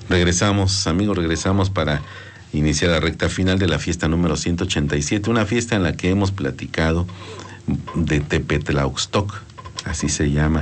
Regresamos, amigos, regresamos para iniciar la recta final de la fiesta número 187, una fiesta en la que hemos platicado de Tepetlaoxtoc, así se llama,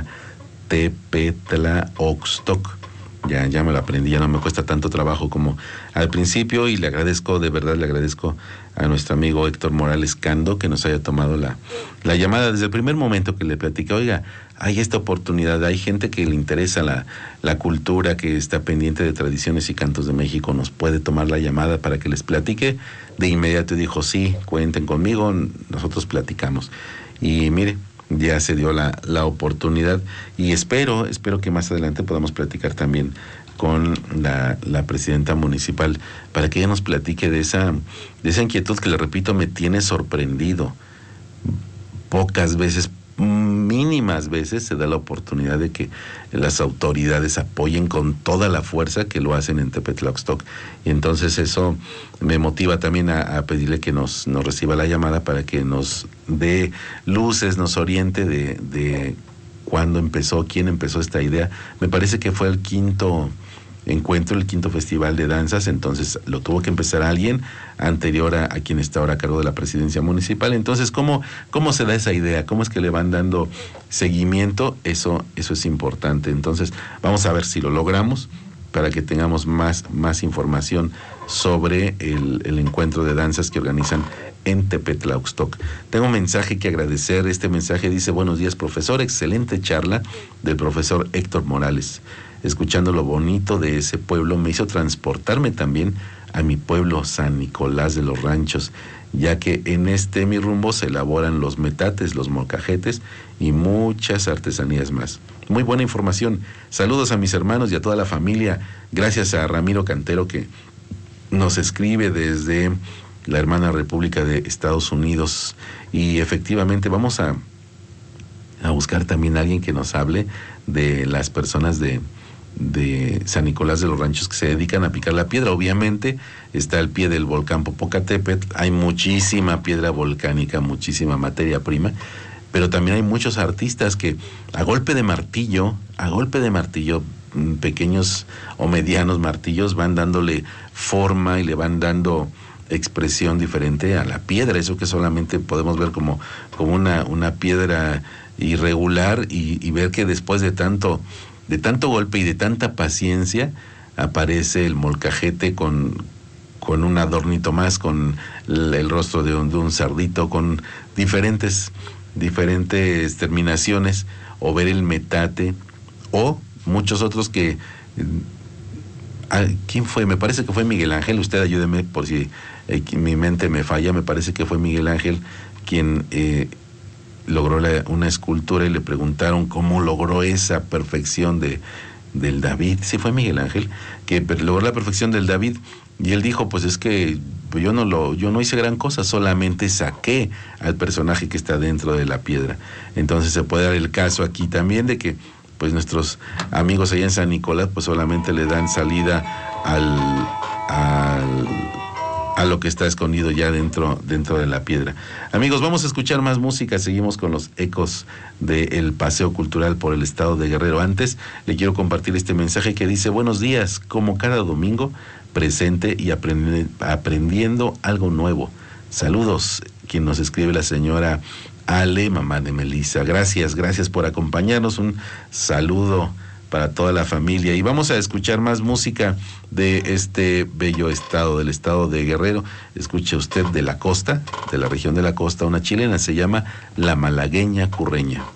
Tepetlaoxtoc. Ya me lo aprendí, ya no me cuesta tanto trabajo como al principio, y le agradezco, de verdad le agradezco a nuestro amigo Héctor Morales Cando que nos haya tomado la llamada desde el primer momento que le platiqué. Oiga, hay esta oportunidad, hay gente que le interesa la cultura, que está pendiente de tradiciones y cantos de México, nos puede tomar la llamada para que les platique. De inmediato dijo, sí, cuenten conmigo, nosotros platicamos. Y mire, ya se dio la oportunidad, y espero que más adelante podamos platicar también con la presidenta municipal para que ella nos platique de esa inquietud que, le repito, me tiene sorprendido. Pocas veces, mínimas veces, se da la oportunidad de que las autoridades apoyen con toda la fuerza que lo hacen en Tepetlaoxtoc, y entonces eso me motiva también a pedirle que nos reciba la llamada para que nos dé luces, nos oriente de cuándo empezó, quién empezó esta idea. Me parece que fue el quinto encuentro, el quinto festival de danzas, entonces lo tuvo que empezar alguien anterior a quien está ahora a cargo de la presidencia municipal. Entonces, ¿cómo se da esa idea? ¿Cómo es que le van dando seguimiento? Eso es importante. Entonces, vamos a ver si lo logramos para que tengamos más información sobre el encuentro de danzas que organizan en Tepetlaoxtoc. Tengo un mensaje que agradecer. Este mensaje dice: buenos días, profesor, excelente charla del profesor Héctor Morales. Escuchando lo bonito de ese pueblo me hizo transportarme también a mi pueblo, San Nicolás de los Ranchos, ya que en mi rumbo se elaboran los metates, los molcajetes y muchas artesanías más. Muy buena información. Saludos a mis hermanos y a toda la familia. Gracias a Ramiro Cantero, que nos escribe desde la hermana República de Estados Unidos. Y efectivamente vamos a buscar también a alguien que nos hable de las personas de San Nicolás de los Ranchos que se dedican a picar la piedra. Obviamente está al pie del volcán Popocatépetl, hay muchísima piedra volcánica, muchísima materia prima, pero también hay muchos artistas que a golpe de martillo, pequeños o medianos martillos, van dándole forma y le van dando expresión diferente a la piedra. Eso que solamente podemos ver como una piedra irregular, y ver que después de tanto golpe y de tanta paciencia aparece el molcajete con un adornito más, con el rostro de un cerdito, con diferentes terminaciones, o ver el metate, o muchos otros que... ¿Quién fue? Me parece que fue Miguel Ángel. Usted ayúdeme por si mi mente me falla. Me parece que fue Miguel Ángel quien logró una escultura, y le preguntaron cómo logró esa perfección del David. Sí, fue Miguel Ángel que logró la perfección del David, y él dijo: pues es que yo no hice gran cosa, solamente saqué al personaje que está dentro de la piedra. Entonces se puede dar el caso aquí también de que pues nuestros amigos allá en San Nicolás pues solamente le dan salida a lo que está escondido ya dentro de la piedra. Amigos, vamos a escuchar más música. Seguimos con los ecos del paseo cultural por el estado de Guerrero. Antes le quiero compartir este mensaje que dice: buenos días, como cada domingo, presente y aprendiendo algo nuevo. Saludos, quien nos escribe la señora Ale, mamá de Melissa. Gracias por acompañarnos. Un saludo para toda la familia, y vamos a escuchar más música de este bello estado, del estado de Guerrero. Escuche usted de la costa, de la región de la costa, una chilena, se llama La Malagueña Curreña.